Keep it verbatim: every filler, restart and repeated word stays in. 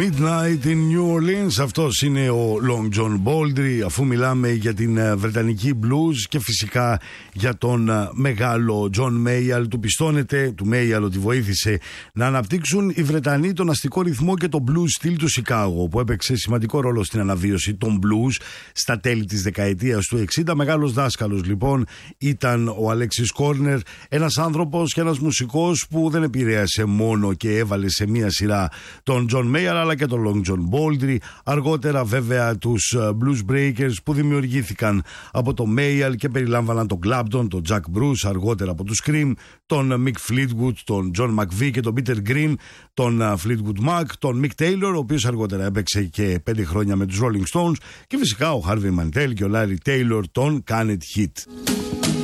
Midnight in New Orleans, αυτός είναι ο Long John Baldry, αφού μιλάμε για την βρετανική blues και φυσικά για τον μεγάλο John Mayall. Του πιστώνεται, του Mayall, ότι βοήθησε να αναπτύξουν οι Βρετανοί τον αστικό ρυθμό και τον blues στυλ του Σικάγο, που έπαιξε σημαντικό ρόλο στην αναβίωση των blues στα τέλη της δεκαετίας του εξήντα. Μεγάλος δάσκαλος λοιπόν ήταν ο Αλέξις Κόρνερ, ένας άνθρωπος και ένας μουσικός που δεν επηρέασε μόνο και έβαλε σε μία σειρά τον John Mayall, αλλά και τον Long John Baldry. Αργότερα βέβαια τους Blues Breakers που δημιουργήθηκαν από τον Mayall και περιλάμβαναν τον Clapton, τον Jack Bruce, αργότερα από τους Cream, τον Mick Fleetwood, τον John McVie και τον Peter Green, τον Fleetwood Mac, τον Mick Taylor, ο οποίος αργότερα έπαιξε και πέντε χρόνια με τους Rolling Stones, και φυσικά ο Harvey Mantel και ο Larry Taylor, τον Can It Hit.